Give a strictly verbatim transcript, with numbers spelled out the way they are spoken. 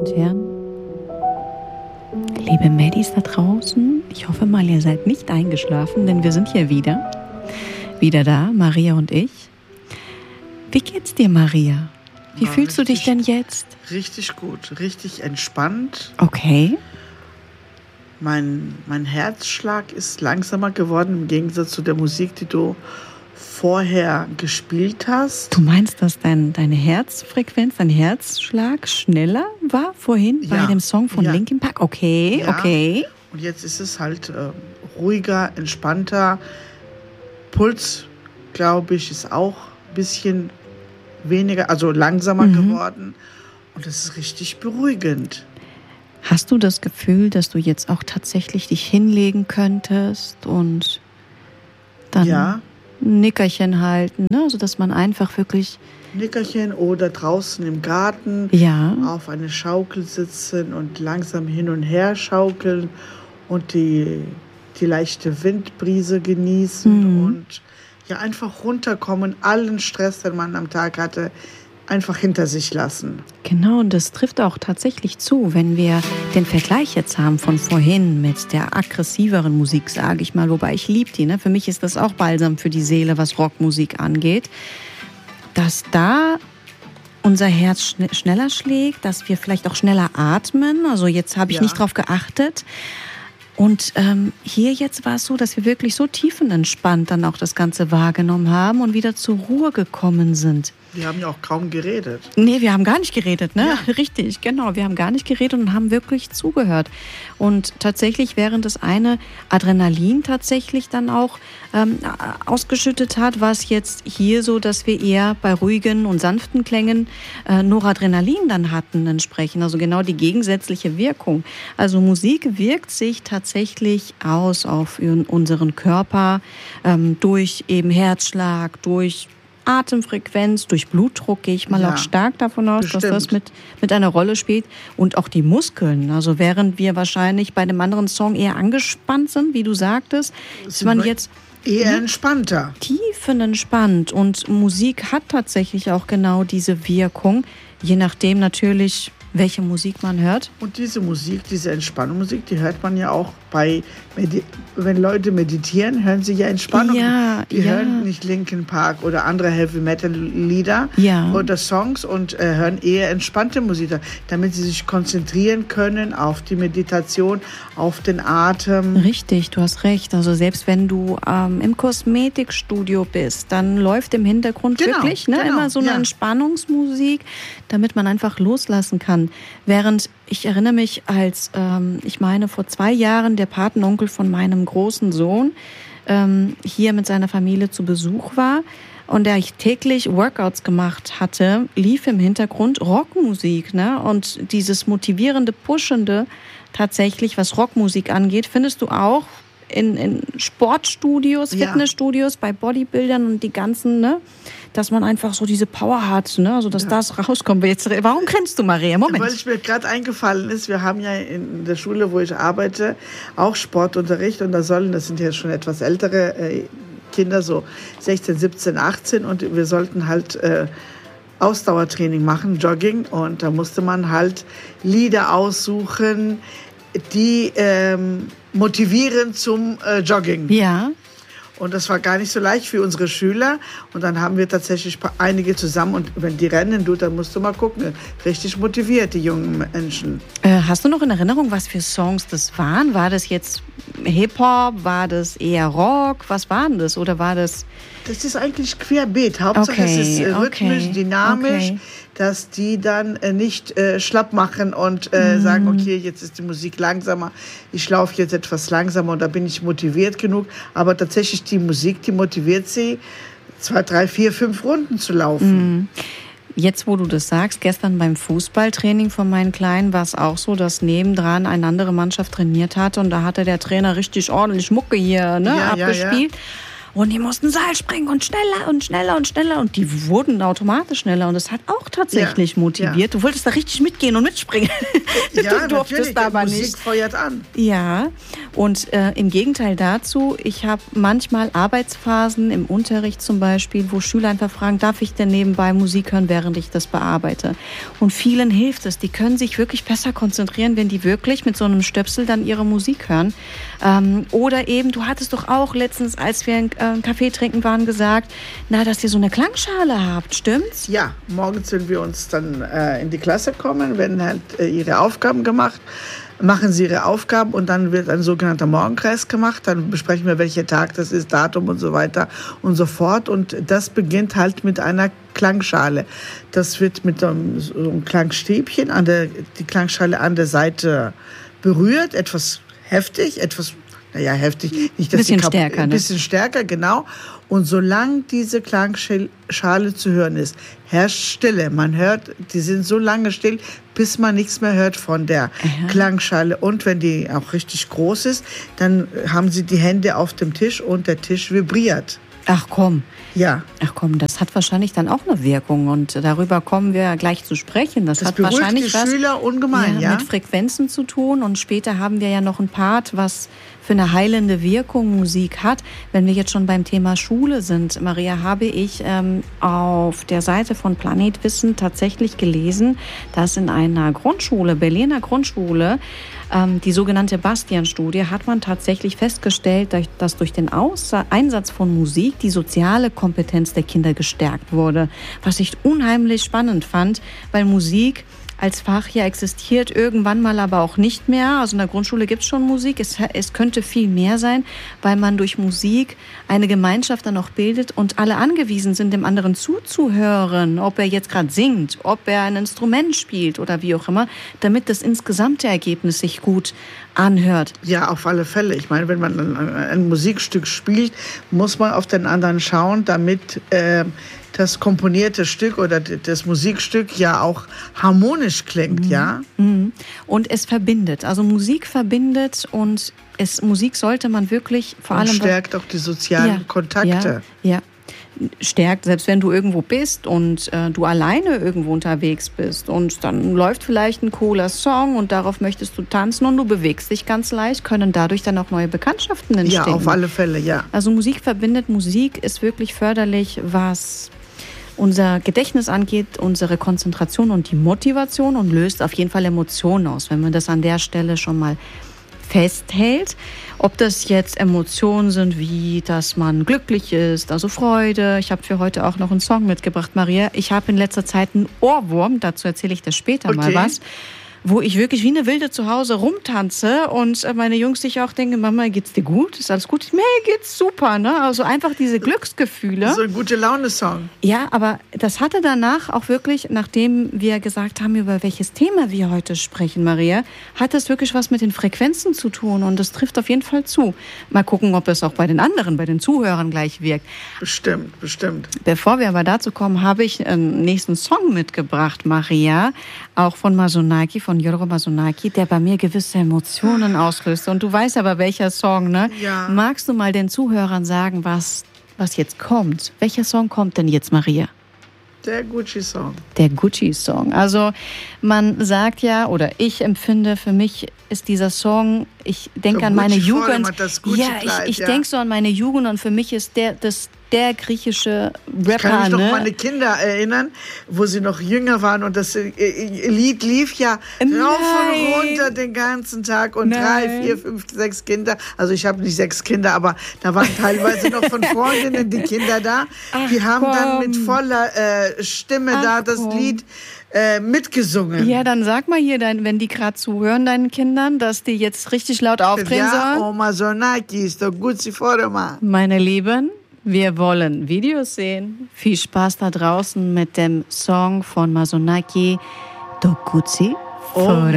und Herren, liebe Maddies da draußen, ich hoffe mal, ihr seid nicht eingeschlafen, denn wir sind hier wieder. Wieder da, Maria und ich. Wie geht's dir, Maria? Wie ja, fühlst richtig, du dich denn jetzt? Richtig gut, richtig entspannt. Okay. Mein, mein Herzschlag ist langsamer geworden im Gegensatz zu der Musik, die du vorher gespielt hast. Du meinst, dass dein, deine Herzfrequenz, dein Herzschlag schneller war vorhin Ja. bei dem Song von Ja. Linkin Park? Okay, Ja. okay. Und jetzt ist es halt äh, ruhiger, entspannter. Puls, glaube ich, ist auch ein bisschen weniger, also langsamer Mhm. geworden. Und das ist richtig beruhigend. Hast du das Gefühl, dass du jetzt auch tatsächlich dich hinlegen könntest und dann Ja. ein Nickerchen halten, ne? Also dass man einfach wirklich, Nickerchen oder draußen im Garten ja, auf eine Schaukel sitzen und langsam hin und her schaukeln und die, die leichte Windbrise genießen Mhm. und ja einfach runterkommen, allen Stress, den man am Tag hatte, einfach hinter sich lassen. genau, und das trifft auch tatsächlich zu, wenn wir den Vergleich jetzt haben von vorhin mit der aggressiveren Musik, sage ich mal, wobei ich liebe die, ne? Für mich ist das auch Balsam für die Seele, was Rockmusik angeht, dass da unser Herz schn- schneller schlägt, dass wir vielleicht auch schneller atmen, also jetzt habe ich Ja. nicht drauf geachtet. Und ähm, hier jetzt war es so, dass wir wirklich so tiefenentspannt dann auch das Ganze wahrgenommen haben und wieder zur Ruhe gekommen sind. Wir haben ja auch kaum geredet. Nee, wir haben gar nicht geredet, ne? Ja. Richtig, genau. Wir haben gar nicht geredet und haben wirklich zugehört. Und tatsächlich, während das eine Adrenalin tatsächlich dann auch ähm, ausgeschüttet hat, war es jetzt hier so, dass wir eher bei ruhigen und sanften Klängen äh, Noradrenalin dann hatten entsprechend. Also genau die gegensätzliche Wirkung. Also Musik wirkt sich tatsächlich aus auf unseren Körper ähm, durch eben Herzschlag, durch Atemfrequenz, durch Blutdruck gehe ich mal Ja, auch stark davon aus, dass das bestimmt. mit, mit einer Rolle spielt. Und auch die Muskeln. Also während wir wahrscheinlich bei dem anderen Song eher angespannt sind, wie du sagtest, ist man wir jetzt Eher entspannter. tiefenentspannt. Und Musik hat tatsächlich auch genau diese Wirkung, je nachdem natürlich, welche Musik man hört. Und diese Musik, diese Entspannungsmusik, die hört man ja auch bei, Medi- wenn Leute meditieren, hören sie ja Entspannung. Ja, die ja. hören nicht Linkin Park oder andere Heavy-Metal-Lieder Ja. oder Songs und äh, hören eher entspannte Musik, damit sie sich konzentrieren können auf die Meditation, auf den Atem. Richtig, du hast recht. Also selbst wenn du ähm, im Kosmetikstudio bist, dann läuft im Hintergrund Genau, wirklich ne, genau, immer so eine ja. Entspannungsmusik, damit man einfach loslassen kann. Während ich erinnere mich, als ähm, ich meine vor zwei Jahren der Patenonkel von meinem großen Sohn ähm, hier mit seiner Familie zu Besuch war und der ich täglich Workouts gemacht hatte, lief im Hintergrund Rockmusik, ne? Und dieses motivierende, pushende tatsächlich, was Rockmusik angeht, findest du auch in, in Sportstudios, Ja. Fitnessstudios, bei Bodybuildern und die ganzen, ne? Dass man einfach so diese Power hat, ne? Also dass Ja. das rauskommt. Jetzt, warum grinst du, Maria? Moment. Weil ich mir gerade eingefallen ist, wir haben ja in der Schule, wo ich arbeite, auch Sportunterricht und da sollen, das sind ja schon etwas ältere äh, Kinder, so sechzehn, siebzehn, achtzehn und wir sollten halt äh, Ausdauertraining machen, Jogging und da musste man halt Lieder aussuchen, die ähm, motivieren zum äh, Jogging. Ja. Und das war gar nicht so leicht für unsere Schüler. Und dann haben wir tatsächlich einige zusammen. Und wenn die rennen, du, dann musst du mal gucken. Richtig motiviert, die jungen Menschen. Äh, hast du noch in Erinnerung, was für Songs das waren? War das jetzt Hip-Hop? War das eher Rock? Was war denn das? Oder war das... Das ist eigentlich querbeet. Hauptsache Okay, es ist äh, rhythmisch, okay, dynamisch, okay. dass die dann äh, nicht äh, schlapp machen und äh, Mhm. sagen, okay, jetzt ist die Musik langsamer. Ich laufe jetzt etwas langsamer und da bin ich motiviert genug. Aber tatsächlich die Musik, die motiviert sie, zwei, drei, vier, fünf Runden zu laufen. Jetzt, wo du das sagst, gestern beim Fußballtraining von meinen Kleinen war es auch so, dass nebendran eine andere Mannschaft trainiert hatte und da hatte der Trainer richtig ordentlich Mucke hier ne, Ja, ja, abgespielt. Und die mussten Seil springen und schneller und schneller und schneller. Und die wurden automatisch schneller. Und das hat auch tatsächlich ja, motiviert. Ja. Du wolltest da richtig mitgehen und mitspringen. Ja, du durftest aber Musik nicht. feuert an. Ja, und äh, im Gegenteil dazu, ich habe manchmal Arbeitsphasen im Unterricht zum Beispiel, wo Schüler einfach fragen, darf ich denn nebenbei Musik hören, während ich das bearbeite? Und vielen hilft es. Die können sich wirklich besser konzentrieren, wenn die wirklich mit so einem Stöpsel dann ihre Musik hören. Ähm, oder eben, du hattest doch auch letztens, als wir einen äh, Kaffee trinken waren, gesagt, na, dass ihr so eine Klangschale habt, stimmt's? Ja, morgens, wenn wir uns dann äh, in die Klasse kommen, werden halt äh, ihre Aufgaben gemacht, machen sie ihre Aufgaben und dann wird ein sogenannter Morgenkreis gemacht. Dann besprechen wir, welcher Tag das ist, Datum und so weiter und so fort. Und das beginnt halt mit einer Klangschale. Das wird mit einem, so einem Klangstäbchen, an der, die Klangschale an der Seite berührt, etwas heftig, etwas, naja, heftig. Nicht, dass bisschen die stärker, ne? Ein bisschen stärker, genau. Und solange diese Klangschale zu hören ist, herrscht Stille. Man hört, die sind so lange still, bis man nichts mehr hört von der Aha. Klangschale. Und wenn die auch richtig groß ist, dann haben sie die Hände auf dem Tisch und der Tisch vibriert. Ach komm. Ja. Ach komm, das hat wahrscheinlich dann auch eine Wirkung und darüber kommen wir gleich zu sprechen. Das, das hat wahrscheinlich die was Schüler ungemein, ja, ja? mit Frequenzen zu tun und später haben wir ja noch ein Part, was für eine heilende Wirkung Musik hat. Wenn wir jetzt schon beim Thema Schule sind, Maria, habe ich ähm, auf der Seite von Planet Wissen tatsächlich gelesen, dass in einer Grundschule, Berliner Grundschule, ähm, die sogenannte Bastian-Studie, hat man tatsächlich festgestellt, dass durch den Aus- Einsatz von Musik die soziale Kompetenz der Kinder gestärkt wurde. Was ich unheimlich spannend fand, weil Musik als Fach ja existiert, irgendwann mal aber auch nicht mehr. Also in der Grundschule gibt es schon Musik. Es, es könnte viel mehr sein, weil man durch Musik eine Gemeinschaft dann auch bildet und alle angewiesen sind, dem anderen zuzuhören, ob er jetzt gerade singt, ob er ein Instrument spielt oder wie auch immer, damit das insgesamte Ergebnis sich gut anhört. Ja, auf alle Fälle. Ich meine, wenn man ein, ein Musikstück spielt, muss man auf den anderen schauen, damit äh, das komponierte Stück oder das Musikstück ja auch harmonisch klingt, mhm. ja? Und es verbindet. Also Musik verbindet und es, Musik sollte man wirklich vor und allem... stärkt auch die sozialen ja, Kontakte. Ja, ja. Stärkt, selbst wenn du irgendwo bist und äh, du alleine irgendwo unterwegs bist und dann läuft vielleicht ein cooler Song und darauf möchtest du tanzen und du bewegst dich ganz leicht, können dadurch dann auch neue Bekanntschaften entstehen. Ja, auf alle Fälle, ja. Also Musik verbindet, Musik ist wirklich förderlich, was unser Gedächtnis angeht, unsere Konzentration und die Motivation und löst auf jeden Fall Emotionen aus, wenn man das an der Stelle schon mal festhält. Ob das jetzt Emotionen sind, wie dass man glücklich ist, also Freude. Ich habe für heute auch noch einen Song mitgebracht, Maria. Ich habe in letzter Zeit einen Ohrwurm, dazu erzähle ich das später okay. mal was, wo ich wirklich wie eine Wilde zu Hause rumtanze und meine Jungs sich auch denken, Mama, geht's dir gut? Ist alles gut? Mir geht's super, ne? Also einfach diese Glücksgefühle. So ein gute Laune-Song. Ja, aber das hatte danach auch wirklich, nachdem wir gesagt haben, über welches Thema wir heute sprechen, Maria, hat das wirklich was mit den Frequenzen zu tun und das trifft auf jeden Fall zu. Mal gucken, ob es auch bei den anderen, bei den Zuhörern gleich wirkt. Bestimmt, bestimmt. Bevor wir aber dazu kommen, habe ich einen nächsten Song mitgebracht, Maria, auch von Mazunaki, von Yorgo Mazunaki, der bei mir gewisse Emotionen auslöst. Und du weißt aber, welcher Song, ne? Ja. Magst du mal den Zuhörern sagen, was, was jetzt kommt? Welcher Song kommt denn jetzt, Maria? Der Gucci-Song. Der Gucci-Song. Also man sagt ja, oder ich empfinde, für mich ist dieser Song, ich denke an meine Jugend. Ja, ich, ich ja. denke so an meine Jugend und für mich ist der das der griechische Rapper. Ich kann mich noch ne? an meine Kinder erinnern, wo sie noch jünger waren und das Lied lief ja Nein. rauf und runter den ganzen Tag und Nein. drei, vier, fünf, sechs Kinder. Also ich habe nicht sechs Kinder, aber da waren teilweise noch von Freundinnen die Kinder da. Ach, die haben komm. dann mit voller äh, Stimme Ach, da das komm. Lied äh, mitgesungen. Ja, dann sag mal hier, dein, wenn die gerade zuhören, deinen Kindern, dass die jetzt richtig laut aufdrehen ja, sollen. Oh, Mazunaki, sto Gucci forma. Meine Lieben, wir wollen Videos sehen. Viel Spaß da draußen mit dem Song von Mazunaki, Do Gucci. Oh.